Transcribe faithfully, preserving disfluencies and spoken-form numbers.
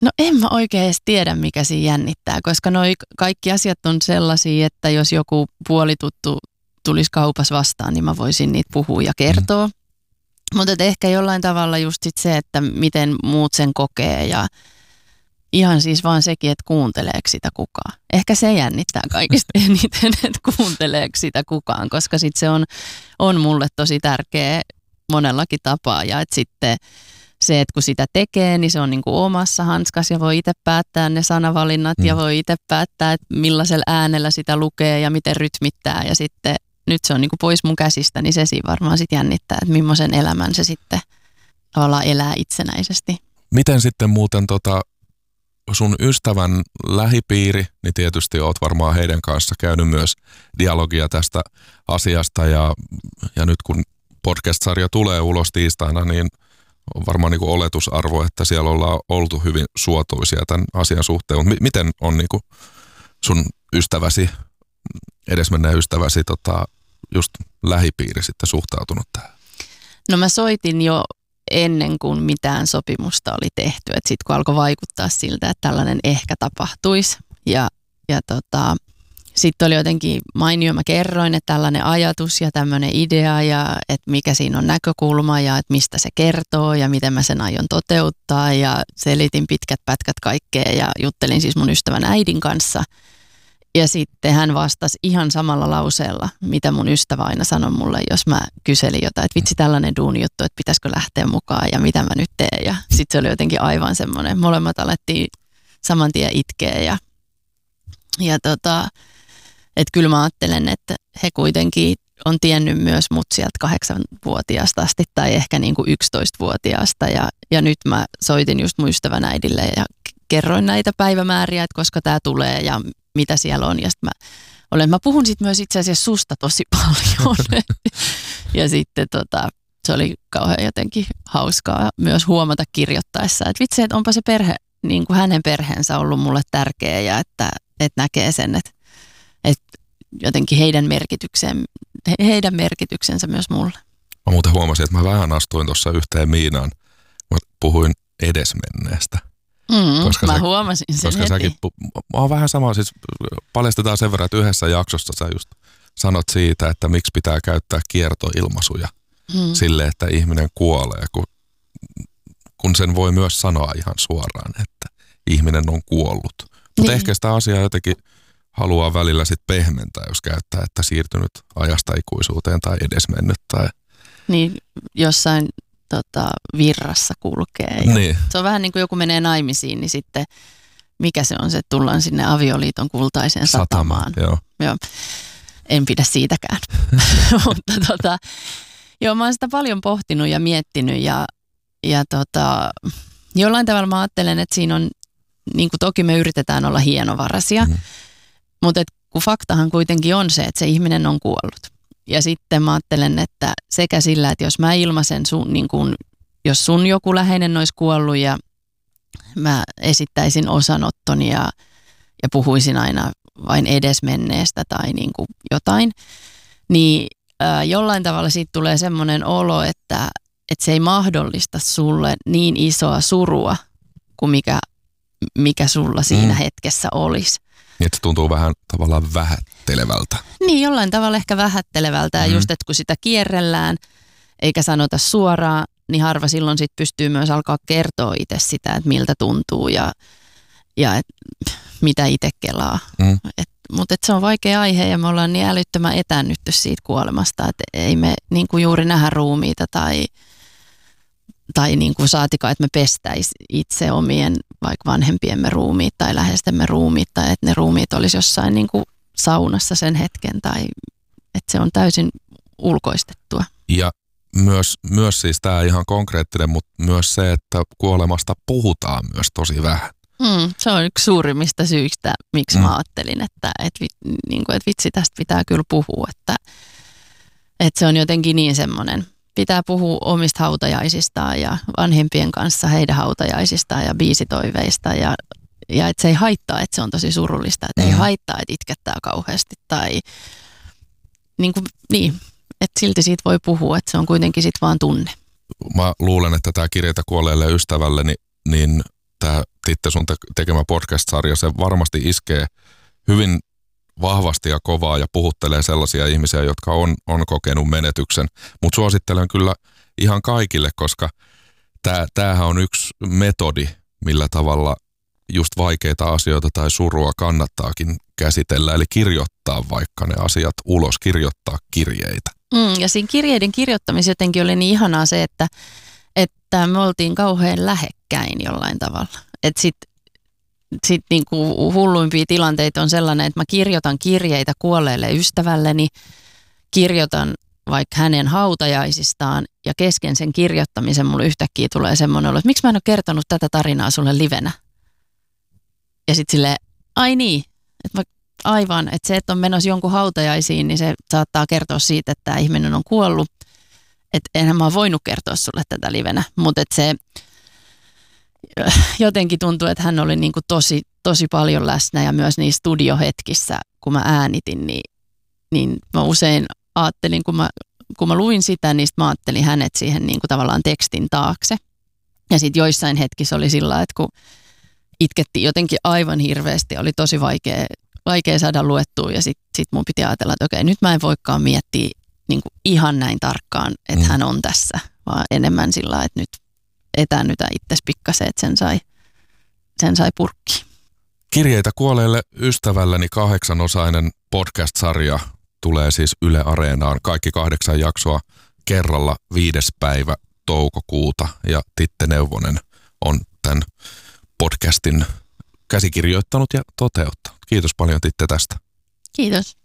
No en mä oikein edes tiedä, mikä siinä jännittää, koska noi kaikki asiat on sellaisia, että jos joku puolituttu tulisi kaupassa vastaan, niin mä voisin niitä puhua ja kertoa. Mm. Mutta ehkä jollain tavalla just sit se, että miten muut sen kokee ja ihan siis vaan sekin, että kuunteleeko sitä kukaan. Ehkä se jännittää kaikista eniten, että kuunteleeko sitä kukaan, koska sit se on, on mulle tosi tärkeä monellakin tapaa ja että sitten se, että kun sitä tekee, niin se on niin kuin omassa hanskassa ja voi itse päättää ne sanavalinnat mm. ja voi itse päättää, että millaisella äänellä sitä lukee ja miten rytmittää. Ja sitten nyt se on niin kuin pois mun käsistä, niin se siinä varmaan sitten jännittää, että millaisen elämän se sitten tavallaan elää itsenäisesti. Miten sitten muuten tota sun ystävän lähipiiri, niin tietysti oot varmaan heidän kanssa käynyt myös dialogia tästä asiasta ja, ja nyt kun podcast-sarja tulee ulos tiistaina, niin on varmaan niin kuin oletusarvo, että siellä ollaan oltu hyvin suotuisia tämän asian suhteen. Mutta miten on niin kuin sun ystäväsi, edesmenneen ystäväsi, tota, just lähipiiri sitten suhtautunut tähän? No mä soitin jo ennen kuin mitään sopimusta oli tehty. Että sitten kun alkoi vaikuttaa siltä, että tällainen ehkä tapahtuisi. Ja, ja tota, sitten oli jotenkin mainio, mä kerroin, että tällainen ajatus ja tämmöinen idea ja että mikä siinä on näkökulma ja että mistä se kertoo ja miten mä sen aion toteuttaa ja selitin pitkät pätkät kaikkea ja juttelin siis mun ystävän äidin kanssa. Ja sitten hän vastasi ihan samalla lauseella, mitä mun ystävä aina sanoi mulle, jos mä kyselin jotain, että vitsi tällainen duunijuttu, että pitäisikö lähteä mukaan ja mitä mä nyt teen. Ja sitten se oli jotenkin aivan semmoinen, molemmat alettiin saman tien itkeä ja, ja tota... Että kyllä mä ajattelen, että he kuitenkin on tiennyt myös mut sieltä kahdeksanvuotiaasta asti tai ehkä niin kuin yksitoistavuotiaasta. Ja, ja nyt mä soitin just mun ystävän äidille ja kerroin näitä päivämääriä, että koska tää tulee ja mitä siellä on. Ja sitten mä, olen, mä puhun sit myös itse asiassa susta tosi paljon. Ja sitten tota, se oli kauhean jotenkin hauskaa myös huomata kirjoittaessa, että vitsi, että onpa se perhe, niin kuin hänen perheensä ollut mulle tärkeä ja että, että näkee sen, että että jotenkin heidän, merkityksen, heidän merkityksensä myös mulle. Mä muuten huomasin, että mä vähän astuin tuossa yhteen Miinaan. Mä puhuin edesmenneestä. Mm, koska mä sä, huomasin sen koska heti. Säkin, mä oon vähän sama, siis paljastetaan sen verran, että yhdessä jaksossa sä just sanot siitä, että miksi pitää käyttää kiertoilmaisuja mm. sille, että ihminen kuolee, kun, kun sen voi myös sanoa ihan suoraan, että ihminen on kuollut. Mutta niin. Ehkä sitä asiaa jotenkin haluaa välillä sitten pehmentää, jos käyttää, että siirtynyt ajasta ikuisuuteen tai edesmennyt. Tai... Niin, jossain tota, virrassa kulkee. Ja niin. Se on vähän niin kuin joku menee naimisiin, niin sitten mikä se on se, että tullaan sinne avioliiton kultaiseen satamaan. Satama, joo. Joo. En pidä siitäkään. Mutta tota, joo, mä oon sitä paljon pohtinut ja miettinyt ja, ja tota, jollain tavalla mä ajattelen, että siinä on, niin kuin toki me yritetään olla hienovaraisia, mm. mutta kun faktahan kuitenkin on se, että se ihminen on kuollut. Ja sitten mä ajattelen, että sekä sillä, että jos mä ilmaisen sun, niin kun, jos sun joku läheinen olisi kuollut ja mä esittäisin osanottoni ja, ja puhuisin aina vain edesmenneestä tai niin kuin jotain, niin ää, jollain tavalla siitä tulee semmoinen olo, että, että se ei mahdollista sulle niin isoa surua kuin mikä, mikä sulla siinä mm. hetkessä olisi. Niin, että se tuntuu vähän tavallaan vähättelevältä. Niin, jollain tavalla ehkä vähättelevältä ja mm. just, että kun sitä kierrellään eikä sanota suoraan, niin harva silloin sit pystyy myös alkaa kertoa itse sitä, että miltä tuntuu ja, ja et, mitä itse kelaa. Mm. Mutta se on vaikea aihe ja me ollaan niin älyttömän etännytty siitä kuolemasta, että ei me niin kuin juuri nähdä ruumiita tai, tai niin kuin saatikaan, että me pestäisi itse omien vaikka vanhempiemme ruumiit tai läheistemme ruumiit tai että ne ruumiit olisi jossain niin kuin saunassa sen hetken tai että se on täysin ulkoistettua. Ja myös, myös siis tämä ihan konkreettinen, mutta myös se, että kuolemasta puhutaan myös tosi vähän. Hmm, se on yksi suurimmista syistä, miksi hmm. mä ajattelin, että, että, niin kuin, että vitsi tästä pitää kyllä puhua, että, että se on jotenkin niin semmoinen. Pitää puhua omista hautajaisistaan ja vanhempien kanssa heidän hautajaisistaan ja biisitoiveista ja, ja että se ei haittaa, että se on tosi surullista, että mm. ei haittaa, että itkettää kauheasti tai niin, kuin, niin että silti siitä voi puhua, että se on kuitenkin sitten vaan tunne. Mä luulen, että tämä Kirjeitä kuolleelle ystävälle, niin, niin tämä Titte sun te- tekemä podcast-sarja, se varmasti iskee hyvin vahvasti ja kovaa ja puhuttelee sellaisia ihmisiä, jotka on, on kokenut menetyksen. Mutta suosittelen kyllä ihan kaikille, koska tää, tämähän on yksi metodi, millä tavalla just vaikeita asioita tai surua kannattaakin käsitellä, eli kirjoittaa vaikka ne asiat ulos, kirjoittaa kirjeitä. Mm, ja siinä kirjeiden kirjoittamisessa jotenkin oli niin ihanaa se, että, että me oltiin kauhean lähekkäin jollain tavalla. Että sitten sit niinku hulluimpia tilanteita on sellainen, että mä kirjoitan kirjeitä kuolleelle ystävälleni, kirjoitan vaikka hänen hautajaisistaan ja kesken sen kirjoittamisen mulle yhtäkkiä tulee semmoinen olo, että miksi mä en ole kertonut tätä tarinaa sulle livenä. Ja sitten silleen, ai niin, että aivan, että se, että on menossa jonkun hautajaisiin, niin se saattaa kertoa siitä, että tämä ihminen on kuollut. Että enhän mä ole voinut kertoa sulle tätä livenä, mutta että se jotenkin tuntuu, että hän oli niin kuin tosi, tosi paljon läsnä ja myös niissä studiohetkissä, kun mä äänitin, niin, niin mä usein ajattelin, kun mä, kun mä luin sitä, niin mä ajattelin hänet siihen niin kuin tavallaan tekstin taakse. Ja sitten joissain hetkissä oli sillä, että kun itkettiin jotenkin aivan hirveästi, oli tosi vaikea, vaikea saada luettua ja sitten sit mun piti ajatella, että okei, nyt mä en voikaan miettiä niin kuin ihan näin tarkkaan, että mm. hän on tässä, vaan enemmän sillä, että nyt etäännytä itsesi pikkasen, että sen sai, sen sai purkkiin. Kirjeitä kuolleelle ystävälläni kahdeksanosainen podcast-sarja tulee siis Yle Areenaan. Kaikki kahdeksan jaksoa kerralla viides päivä toukokuuta ja Titte Neuvonen on tämän podcastin käsikirjoittanut ja toteuttanut. Kiitos paljon Titte tästä. Kiitos.